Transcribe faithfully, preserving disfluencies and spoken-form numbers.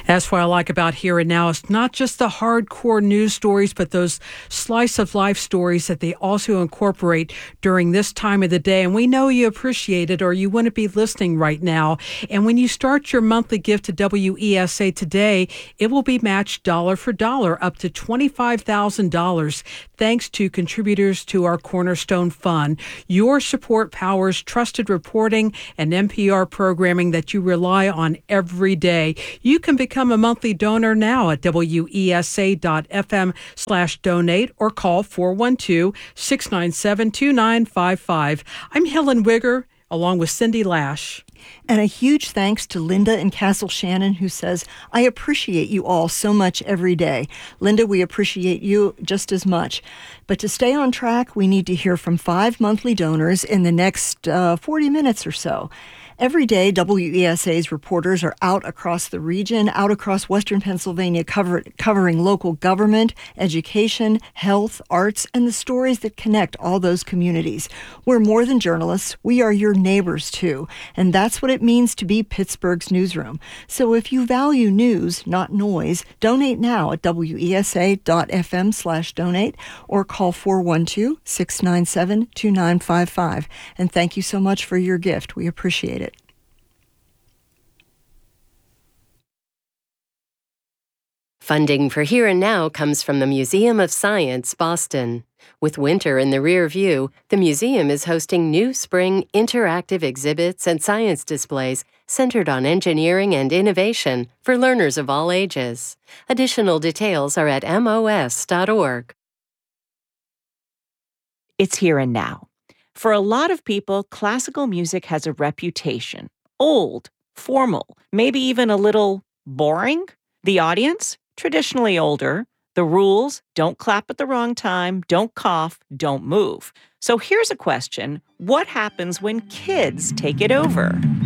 That's what I like about Here and Now. It's not just the hardcore news stories, but those slice of life stories that they also incorporate during this time of the day. And we know you appreciate it or you wouldn't be listening right now. And when you start your monthly gift to W E S A today, it will be matched dollar for dollar up to twenty-five thousand dollars thanks to contributors to our Cornerstone Fund. Your support powers trusted reporting and N P R programming that you rely on every day. You can become a monthly donor now at W E S A dot F M slash donate or call four one two, six nine seven, two nine five five. I'm Helen Wigger, along with Cindy Lash. And a huge thanks to Linda in Castle Shannon, who says, I appreciate you all so much every day. Linda, we appreciate you just as much. But to stay on track, we need to hear from five monthly donors in the next uh, forty minutes or so. Every day, W E S A's reporters are out across the region, out across Western Pennsylvania, cover, covering local government, education, health, arts, and the stories that connect all those communities. We're more than journalists. We are your neighbors, too. And that's what it means to be Pittsburgh's newsroom. So if you value news, not noise, donate now at W E S A dot F M slash donate or call four one two, six nine seven, two nine five five. And thank you so much for your gift. We appreciate it. Funding for Here and Now comes from the Museum of Science, Boston. With winter in the rear view, the museum is hosting new spring interactive exhibits and science displays centered on engineering and innovation for learners of all ages. Additional details are at M O S dot org. It's Here and Now. For a lot of people, classical music has a reputation. Old, formal, maybe even a little boring. The audience? Traditionally older. The rules: don't clap at the wrong time, don't cough, don't move. So here's a question. What happens when kids take it over?